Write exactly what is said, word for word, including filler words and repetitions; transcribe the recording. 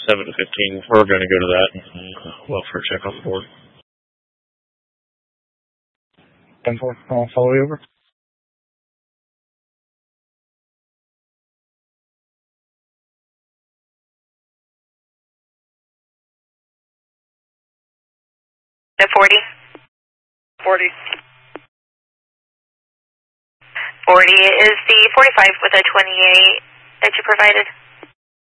seven fifteen. We're going to go to that and welfare check on the board. ten four, I'll follow you over. The forty. forty. forty is the forty-five with a twenty-eight that you provided.